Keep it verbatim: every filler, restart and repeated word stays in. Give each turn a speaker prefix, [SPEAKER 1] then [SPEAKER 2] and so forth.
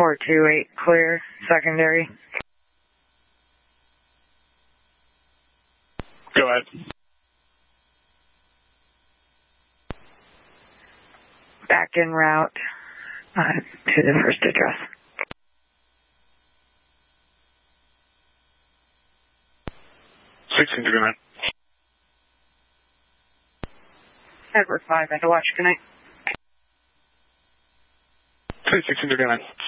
[SPEAKER 1] four two eight clear, secondary.
[SPEAKER 2] Go ahead.
[SPEAKER 1] Back en route uh, to the first address.
[SPEAKER 2] sixteen to good night.
[SPEAKER 1] Edward five, at the watch, good night.
[SPEAKER 2] sixteen to good night.